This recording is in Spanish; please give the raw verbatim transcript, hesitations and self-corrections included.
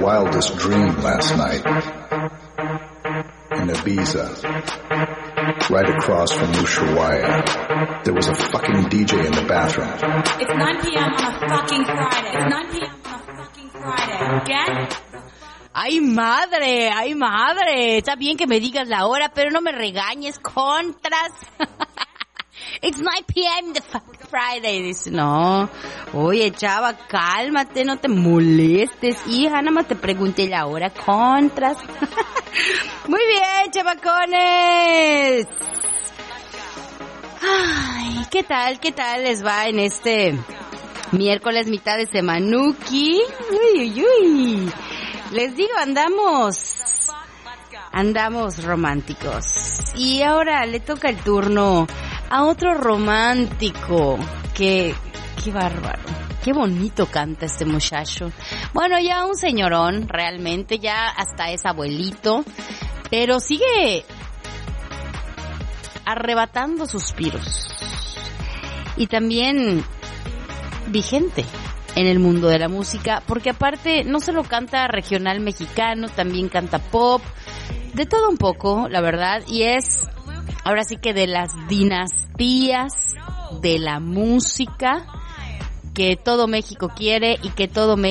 wildest dream last night. In Ibiza, right across from Ushuaia, there was a fucking D J in the bathroom. It's nine p.m. on a fucking Friday. It's nine p.m. on a fucking Friday. Get? ¡Ay, madre! ¡Ay, madre! Está bien que me digas la hora, pero no me regañes, contras. It's nine p.m. the fucking Friday. Dice, no. Oye, chava, cálmate, no te molestes. Hija, nada más te pregunté la hora, contras. Muy bien, chavacones. Ay, ¿qué tal? ¿Qué tal les va en este miércoles, mitad de semanuki? Uy, uy, uy. Les digo, andamos, andamos románticos. Y ahora le toca el turno a otro romántico. Que, qué bárbaro, qué bonito canta este muchacho. Bueno, ya un señorón, realmente, ya hasta es abuelito, pero sigue arrebatando suspiros. Y también vigente en el mundo de la música, porque aparte no solo canta regional mexicano, también canta pop, de todo un poco, la verdad, y es ahora sí que de las dinastías de la música que todo México quiere y que todo México